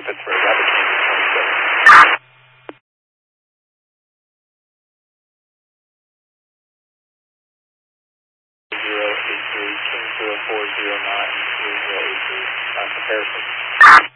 Pittsburgh, Rapid Transit 27. 083, King 0409, 3083, comparison.